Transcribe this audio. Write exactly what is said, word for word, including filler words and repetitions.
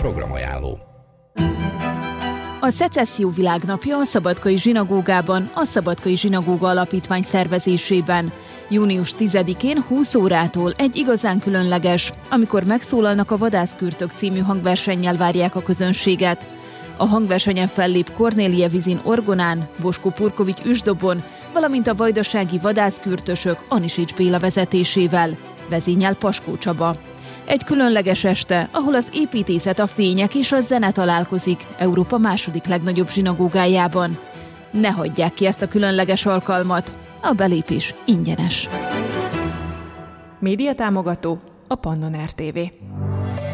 programajánló. A Szecesszió világnapja a Szabadkai Zsinagógában, a Szabadkai Zsinagóga Alapítvány szervezésében. június tizedikén húsz órától egy igazán különleges, amikor megszólalnak a Vadászkürtök című hangversennyel várják a közönséget. A hangversenyen fellép Kornélia Vizin orgonán, Boskó Purkovics üsdobon, valamint a vajdasági vadászkürtösök Anisics Béla vezetésével. Vezényel Paskó Csaba. Egy különleges este, ahol az építészet, a fények és a zene találkozik Európa második legnagyobb zsinagógájában. Ne hagyják ki ezt a különleges alkalmat, a belépés ingyenes. Médiatámogató a Pannon er té vé.